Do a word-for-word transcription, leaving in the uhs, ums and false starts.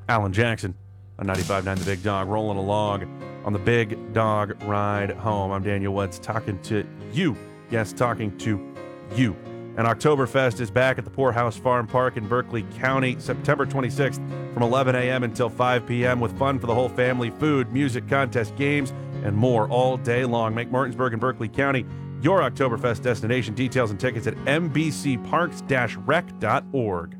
Alan Jackson on ninety-five point nine The Big Dog, rolling along on the Big Dog Ride Home. I'm Daniel Woods, talking to you. Yes, talking to you. And Oktoberfest is back at the Poorhouse Farm Park in Berkeley County, September twenty-sixth from eleven a.m. until five p.m. with fun for the whole family, food, music, contest, games, and more all day long. Make Martinsburg and Berkeley County your Oktoberfest destination. Details and tickets at m b c parks dash rec dot org.